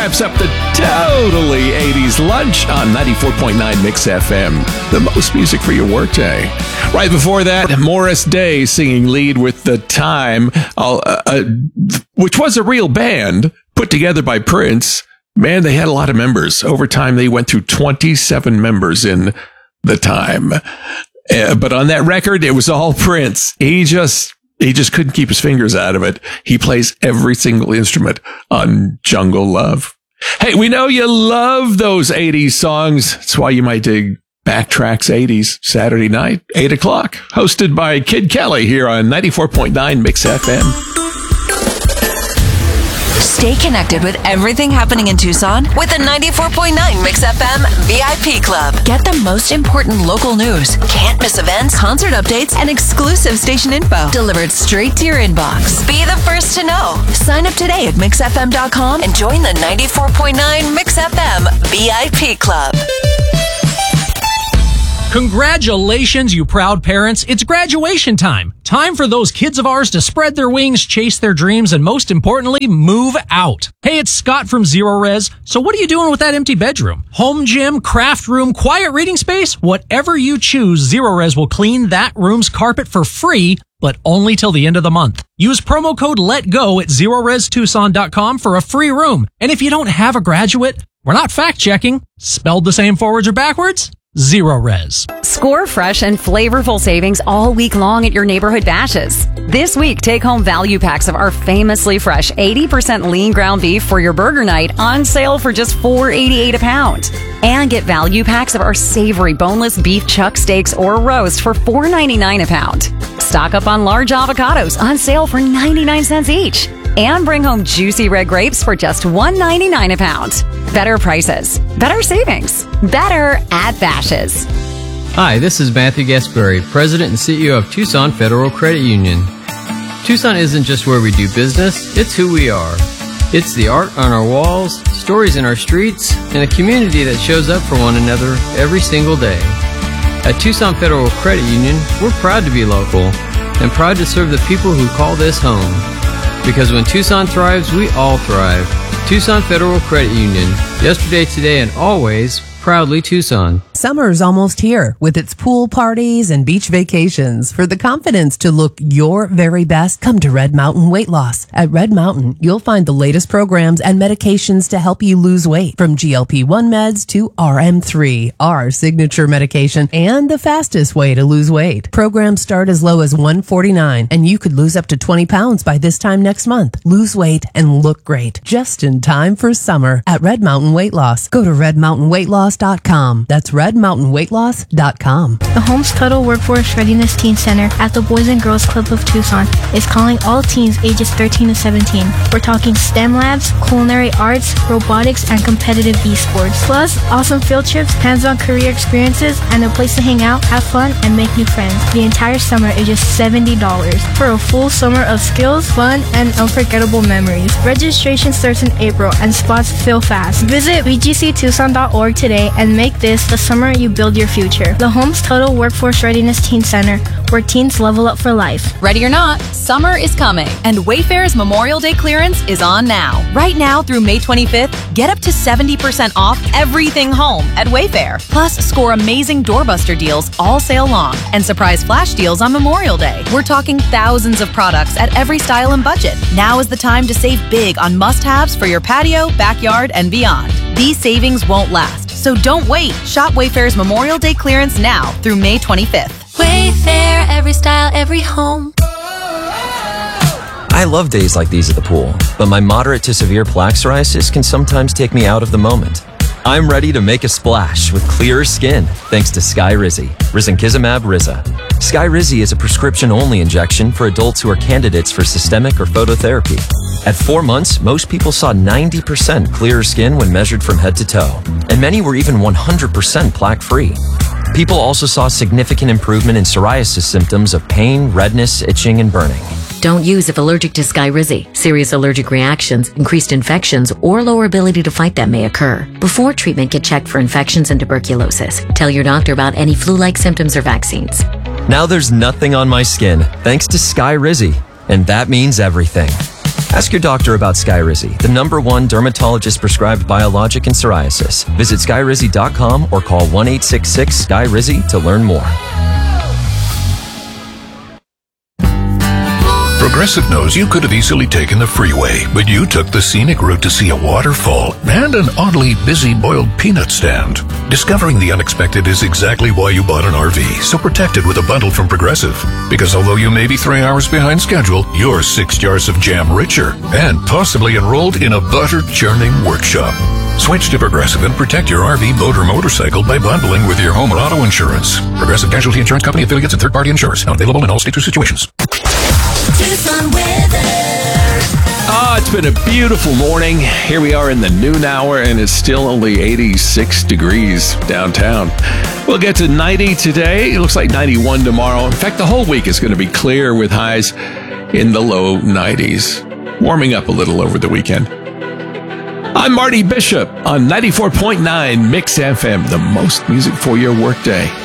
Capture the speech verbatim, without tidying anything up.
wraps up the totally eighties lunch on ninety-four point nine Mix F M. The most music for your workday. Right before that, Morris Day singing lead with The Time, uh, uh, which was a real band put together by Prince. Man, they had a lot of members. Over time, they went through twenty-seven members in The Time. Uh, but on that record, it was all Prince. He just... He just couldn't keep his fingers out of it. He plays every single instrument on Jungle Love. Hey, we know you love those eighties songs. That's why you might dig Backtracks eighties Saturday night, eight o'clock. Hosted by Kid Kelly here on ninety-four point nine Mix F M. Stay connected with everything happening in Tucson with the ninety-four point nine Mix F M V I P Club. Get the most important local news, can't miss events, concert updates, and exclusive station info delivered straight to your inbox. Be the first to know. Sign up today at mix f m dot com and join the ninety-four point nine Mix F M V I P Club. Congratulations, you proud parents. It's graduation time. Time for those kids of ours to spread their wings, chase their dreams, and most importantly, move out. Hey, it's Scott from Zero Res. So what are you doing with that empty bedroom? Home gym, craft room, quiet reading space? Whatever you choose, Zero Res will clean that room's carpet for free, but only till the end of the month. Use promo code LETGO at zero res tucson dot com for a free room. And if you don't have a graduate, we're not fact-checking. Spelled the same forwards or backwards? Zero Res. Score fresh and flavorful savings all week long at your neighborhood Bashes. This week, take home value packs of our famously fresh eighty percent lean ground beef for your burger night on sale for just four eighty-eight a pound. And get value packs of our savory boneless beef chuck steaks or roast for four ninety-nine a pound. Stock up on large avocados on sale for ninety-nine cents each. And bring home juicy red grapes for just one ninety-nine a pound. Better prices, better savings, better at Bashes. Hi, this is Matthew Gasparri, President and C E O of Tucson Federal Credit Union. Tucson isn't just where we do business, it's who we are. It's the art on our walls, stories in our streets, and a community that shows up for one another every single day. At Tucson Federal Credit Union, we're proud to be local and proud to serve the people who call this home. Because when Tucson thrives, we all thrive. Tucson Federal Credit Union. Yesterday, today, and always, proudly Tucson. Summer's almost here with its pool parties and beach vacations. For the confidence to look your very best, come to Red Mountain Weight Loss. At Red Mountain, you'll find the latest programs and medications to help you lose weight, from G L P one meds to R M three, our signature medication, and the fastest way to lose weight. Programs start as low as one forty-nine, and you could lose up to twenty pounds by this time next month. Lose weight and look great, just in time for summer at Red Mountain Weight Loss. Go to red mountain weight loss dot com. That's red mountain weight loss dot com. The Holmes Tuttle Workforce Readiness Teen Center at the Boys and Girls Club of Tucson is calling all teens ages thirteen to seventeen. We're talking STEM labs, culinary arts, robotics, and competitive esports. Plus, awesome field trips, hands-on career experiences, and a place to hang out, have fun, and make new friends. The entire summer is just seventy dollars for a full summer of skills, fun, and unforgettable memories. Registration starts in April, and spots fill fast. Visit b g c tucson dot org today and make this the summer you build your future. The Holmes Total Workforce Readiness Teen Center, where teens level up for life. Ready or not, summer is coming, and Wayfair's Memorial Day clearance is on now. Right now through May twenty-fifth, get up to seventy percent off everything home at Wayfair. Plus, score amazing doorbuster deals all sale long and surprise flash deals on Memorial Day. We're talking thousands of products at every style and budget. Now is the time to save big on must-haves for your patio, backyard, and beyond. These savings won't last, so don't wait. Shop Wayfair's Memorial Day clearance now through May twenty-fifth. Wayfair, every style, every home. I love days like these at the pool, but my moderate to severe plaque psoriasis can sometimes take me out of the moment. I'm ready to make a splash with clearer skin thanks to Skyrizi, risankizumab Riza. Skyrizi is a prescription-only injection for adults who are candidates for systemic or phototherapy. At four months, most people saw ninety percent clearer skin when measured from head to toe, and many were even one hundred percent plaque-free. People also saw significant improvement in psoriasis symptoms of pain, redness, itching, and burning. Don't use if allergic to Skyrizi. Serious allergic reactions, increased infections, or lower ability to fight them may occur. Before treatment, get checked for infections and tuberculosis. Tell your doctor about any flu-like symptoms or vaccines. Now there's nothing on my skin thanks to Skyrizi, and that means everything. Ask your doctor about Skyrizi, the number one dermatologist-prescribed biologic in psoriasis. Visit skyrizi dot com or call one eight six six S K Y R I Z Y to learn more. Progressive knows you could have easily taken the freeway, but you took the scenic route to see a waterfall and an oddly busy boiled peanut stand. Discovering the unexpected is exactly why you bought an R V, so protect it with a bundle from Progressive. Because although you may be three hours behind schedule, you're six jars of jam richer and possibly enrolled in a butter-churning workshop. Switch to Progressive and protect your R V, boat, or motorcycle by bundling with your home or auto insurance. Progressive Casualty Insurance Company affiliates and third-party insurers. Not available in all states or situations. Tucson weather. Oh, it's been a beautiful morning. Here we are in the noon hour, and it's still only eighty-six degrees downtown. We'll get to ninety today. It looks like ninety-one tomorrow. In fact, the whole week is going to be clear with highs in the low nineties. Warming up a little over the weekend. I'm Marty Bishop on ninety-four point nine Mix F M, the most music for your workday.